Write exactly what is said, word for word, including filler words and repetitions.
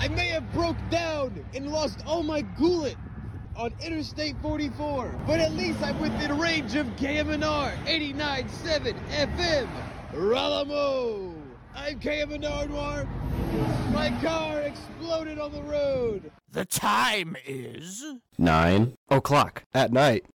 I may have broke down and lost all my goulet on Interstate forty-four, but at least I'm within range of K M N R eighty-nine point seven F M. Ralamo! I'm K M N R Noir. My car exploded on the road. The time is... Nine o'clock at night.